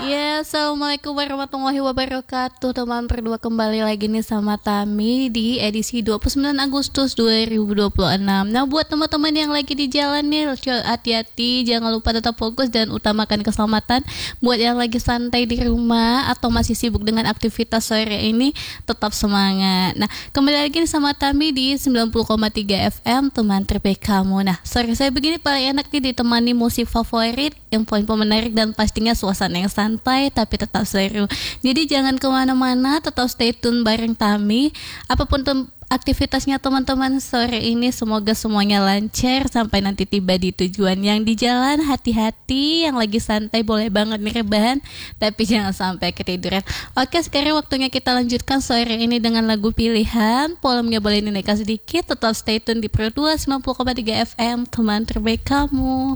Ya, assalamualaikum warahmatullahi wabarakatuh. Teman berdua kembali lagi nih sama Tami di edisi 29 Agustus 2026. Nah, buat teman-teman yang lagi di jalan nih, hati-hati, jangan lupa tetap fokus dan utamakan keselamatan. Buat yang lagi santai di rumah atau masih sibuk dengan aktivitas sore ini, tetap semangat. Nah, kembali lagi nih sama Tami di 90,3 FM, teman terbaik kamu. Nah, sore saya begini paling enak nih ditemani musik favorit, info-info menarik dan pastinya suasana yang santai tapi tetap seru. Jadi jangan kemana-mana, tetap stay tune bareng Tami. Apapun aktivitasnya teman-teman sore ini, semoga semuanya lancar sampai nanti tiba di tujuan. Yang di jalan hati-hati, yang lagi santai boleh banget nih rebahan, tapi jangan sampai ketiduran. Oke, sekarang waktunya kita lanjutkan sore ini dengan lagu pilihan. Volumenya boleh dinaikkan sedikit, tetap stay tune di Pro 2 90,3 FM, teman terbaik kamu.